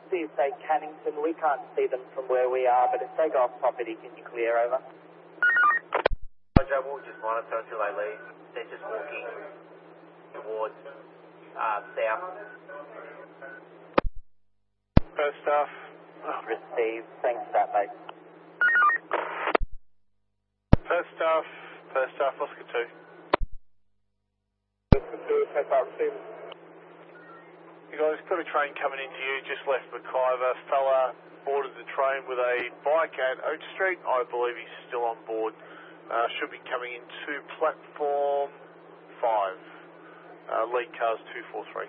CSA Cannington. We can't see them from where we are, but if they go off property, can you clear over? Roger, we'll just monitor until they leave. They're just walking towards south. First staff. Received. Thanks for that, mate. First staff, Oscar 2. Oscar 2, first staff received. You guys got a train coming into you, just left McIver. Fella boarded the train with a bike at Oak Street. I believe he's still on board. Should be coming into platform 5. Lead cars 243.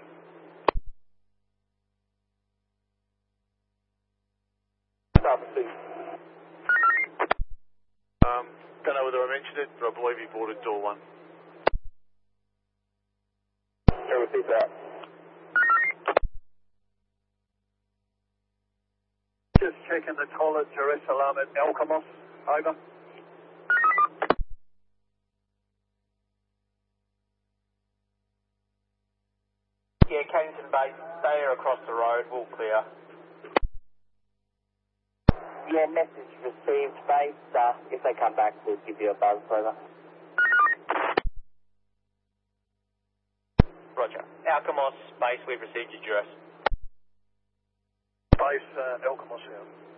Don't know whether I mentioned it, but I believe he boarded door 1. Yeah, repeat that. Just checking the collar duress alarm at Alkimos. Over. Yeah, Cannington Base, they are across the road, we'll clear. Yeah, message received, base. If they come back, we'll give you a buzz, over. Roger. Alkimos Base, we've received your address. Base, Alkimos, yeah.